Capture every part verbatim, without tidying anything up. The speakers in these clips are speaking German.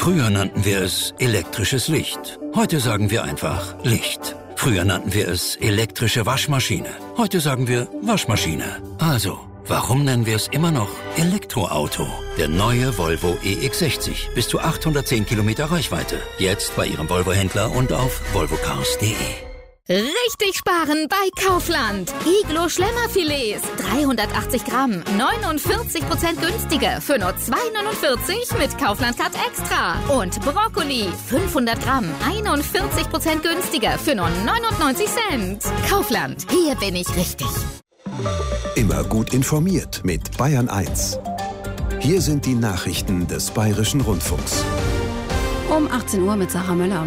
Früher nannten wir es elektrisches Licht. Heute sagen wir einfach Licht. Früher nannten wir es elektrische Waschmaschine. Heute sagen wir Waschmaschine. Also, warum nennen wir es immer noch Elektroauto? Der neue Volvo E X sechzig. Bis zu achthundertzehn Kilometer Reichweite. Jetzt bei Ihrem Volvo-Händler und auf volvo cars punkt de. Richtig sparen bei Kaufland. Iglo Schlemmerfilets, dreihundertachtzig Gramm, neunundvierzig Prozent günstiger für nur zwei neunundvierzig mit Kaufland Card Extra. Und Brokkoli, fünfhundert Gramm, einundvierzig Prozent günstiger für nur neunundneunzig Cent. Kaufland, hier bin ich richtig. Immer gut informiert mit Bayern eins. Hier sind die Nachrichten des Bayerischen Rundfunks. Um achtzehn Uhr mit Sarah Möller.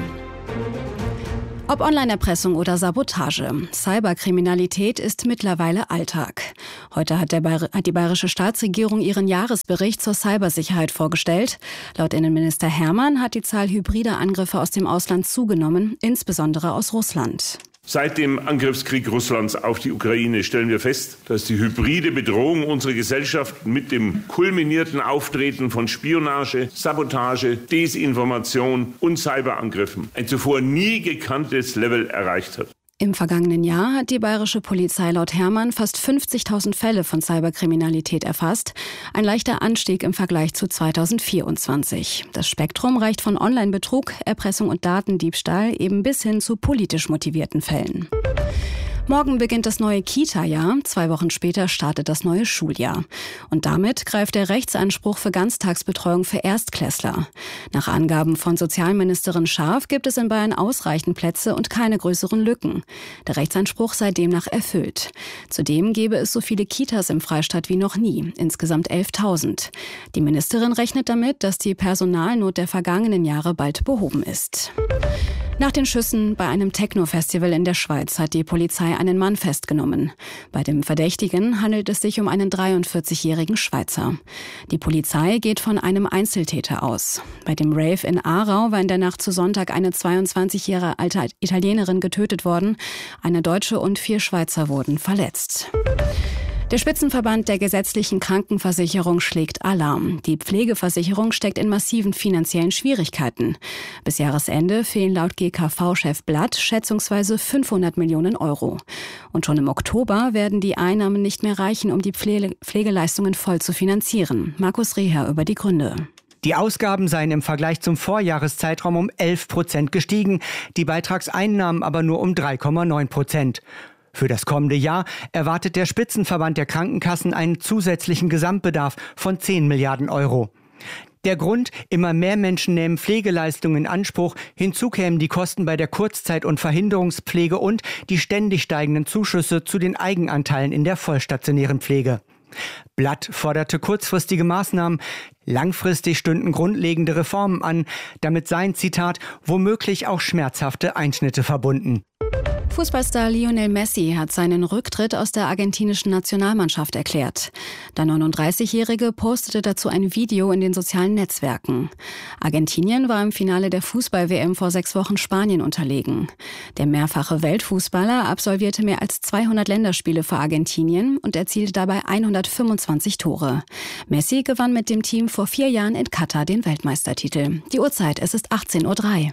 Ob Online-Erpressung oder Sabotage, Cyberkriminalität ist mittlerweile Alltag. Heute hat, der Bayer- hat die bayerische Staatsregierung ihren Jahresbericht zur Cybersicherheit vorgestellt. Laut Innenminister Hermann hat die Zahl hybrider Angriffe aus dem Ausland zugenommen, insbesondere aus Russland. Seit dem Angriffskrieg Russlands auf die Ukraine stellen wir fest, dass die hybride Bedrohung unserer Gesellschaft mit dem kulminierten Auftreten von Spionage, Sabotage, Desinformation und Cyberangriffen ein zuvor nie gekanntes Level erreicht hat. Im vergangenen Jahr hat die bayerische Polizei laut Hermann fast fünfzigtausend Fälle von Cyberkriminalität erfasst. Ein leichter Anstieg im Vergleich zu zweitausendvierundzwanzig. Das Spektrum reicht von Online-Betrug, Erpressung und Datendiebstahl eben bis hin zu politisch motivierten Fällen. Morgen beginnt das neue Kita-Jahr, zwei Wochen später startet das neue Schuljahr. Und damit greift der Rechtsanspruch für Ganztagsbetreuung für Erstklässler. Nach Angaben von Sozialministerin Scharf gibt es in Bayern ausreichend Plätze und keine größeren Lücken. Der Rechtsanspruch sei demnach erfüllt. Zudem gäbe es so viele Kitas im Freistaat wie noch nie, insgesamt elftausend. Die Ministerin rechnet damit, dass die Personalnot der vergangenen Jahre bald behoben ist. Nach den Schüssen bei einem Techno-Festival in der Schweiz hat die Polizei einen Mann festgenommen. Bei dem Verdächtigen handelt es sich um einen dreiundvierzigjährigen Schweizer. Die Polizei geht von einem Einzeltäter aus. Bei dem Rave in Aarau war in der Nacht zu Sonntag eine zweiundzwanzig Jahre alte Italienerin getötet worden. Eine Deutsche und vier Schweizer wurden verletzt. Der Spitzenverband der gesetzlichen Krankenversicherung schlägt Alarm. Die Pflegeversicherung steckt in massiven finanziellen Schwierigkeiten. Bis Jahresende fehlen laut G K V-Chef Blatt schätzungsweise fünfhundert Millionen Euro. Und schon im Oktober werden die Einnahmen nicht mehr reichen, um die Pflege- Pflegeleistungen voll zu finanzieren. Markus Reher über die Gründe. Die Ausgaben seien im Vergleich zum Vorjahreszeitraum um elf Prozent gestiegen, die Beitragseinnahmen aber nur um drei Komma neun Prozent. Für das kommende Jahr erwartet der Spitzenverband der Krankenkassen einen zusätzlichen Gesamtbedarf von zehn Milliarden Euro. Der Grund: immer mehr Menschen nehmen Pflegeleistungen in Anspruch. Hinzu kämen die Kosten bei der Kurzzeit- und Verhinderungspflege und die ständig steigenden Zuschüsse zu den Eigenanteilen in der vollstationären Pflege. Blatt forderte kurzfristige Maßnahmen. Langfristig stünden grundlegende Reformen an. Damit seien, Zitat, womöglich auch schmerzhafte Einschnitte verbunden. Fußballstar Lionel Messi hat seinen Rücktritt aus der argentinischen Nationalmannschaft erklärt. Der neununddreißigjährige postete dazu ein Video in den sozialen Netzwerken. Argentinien war im Finale der Fußball-W M vor sechs Wochen Spanien unterlegen. Der mehrfache Weltfußballer absolvierte mehr als zweihundert Länderspiele für Argentinien und erzielte dabei hundertfünfundzwanzig Tore. Messi gewann mit dem Team vor vier Jahren in Katar den Weltmeistertitel. Die Uhrzeit, es ist achtzehn Uhr drei.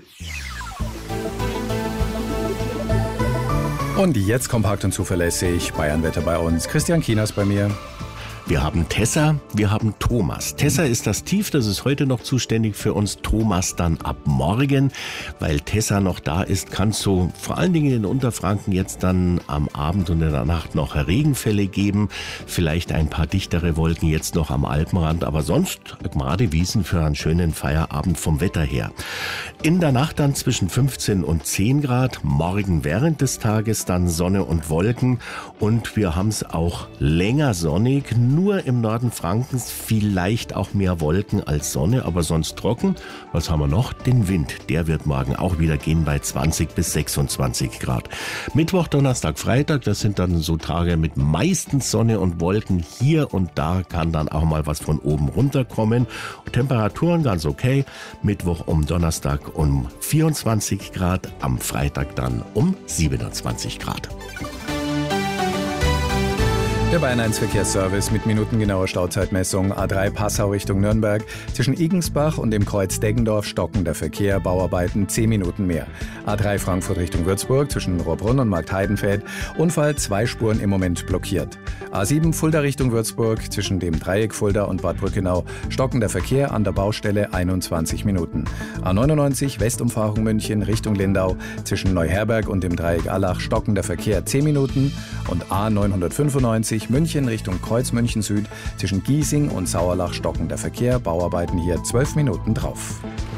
Und jetzt kompakt und zuverlässig Bayernwetter bei uns. Christian Kieners bei mir. Wir haben Tessa, wir haben Thomas. Tessa ist das Tief, das ist heute noch zuständig für uns. Thomas dann ab morgen. Weil Tessa noch da ist, kann es so vor allen Dingen in Unterfranken jetzt dann am Abend und in der Nacht noch Regenfälle geben. Vielleicht ein paar dichtere Wolken jetzt noch am Alpenrand, aber sonst gerade Wiesen für einen schönen Feierabend vom Wetter her. In der Nacht dann zwischen fünfzehn und zehn Grad. Morgen während des Tages dann Sonne und Wolken. Und wir haben es auch länger sonnig. Nur im Norden Frankens vielleicht auch mehr Wolken als Sonne, aber sonst trocken. Was haben wir noch? Den Wind. Der wird morgen auch wieder gehen bei zwanzig bis sechsundzwanzig Grad. Mittwoch, Donnerstag, Freitag, das sind dann so Tage mit meistens Sonne und Wolken. Hier und da kann dann auch mal was von oben runterkommen. Temperaturen ganz okay. Mittwoch um Donnerstag um vierundzwanzig Grad, am Freitag dann um siebenundzwanzig Grad. Der Bayern eins Verkehrsservice mit minutengenauer Stauzeitmessung. A drei Passau Richtung Nürnberg. Zwischen Igensbach und dem Kreuz Deggendorf stockender Verkehr, Bauarbeiten zehn Minuten mehr. A drei Frankfurt Richtung Würzburg zwischen Rohrbrunn und Marktheidenfeld. Unfall, zwei Spuren im Moment blockiert. A sieben Fulda Richtung Würzburg zwischen dem Dreieck Fulda und Bad Brückenau. Stockender Verkehr an der Baustelle einundzwanzig Minuten. A neunundneunzig Westumfahrung München Richtung Lindau zwischen Neuherberg und dem Dreieck Allach. Stockender Verkehr zehn Minuten. Und A neunhundertfünfundneunzig München Richtung Kreuz München Süd zwischen Giesing und Sauerlach stockender Verkehr, Bauarbeiten hier zwölf Minuten drauf.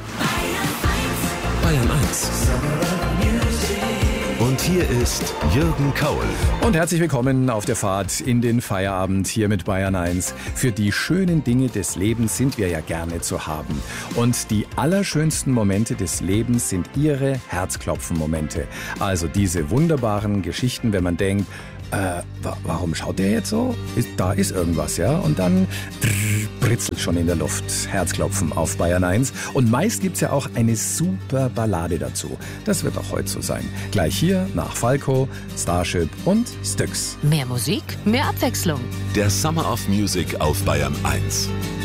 Bayern eins. Und hier ist Jürgen Kaul. Und herzlich willkommen auf der Fahrt in den Feierabend hier mit Bayern eins. Für die schönen Dinge des Lebens sind wir ja gerne zu haben. Und die allerschönsten Momente des Lebens sind Ihre Herzklopfen-Momente. Also diese wunderbaren Geschichten, wenn man denkt, Äh, wa- warum schaut der jetzt so? Ist, da ist irgendwas, ja? Und dann drrr, britzelt schon in der Luft. Herzklopfen auf Bayern eins. Und meist gibt's ja auch eine super Ballade dazu. Das wird auch heute so sein. Gleich hier nach Falco, Starship und Styx. Mehr Musik, mehr Abwechslung. Der Summer of Music auf Bayern eins.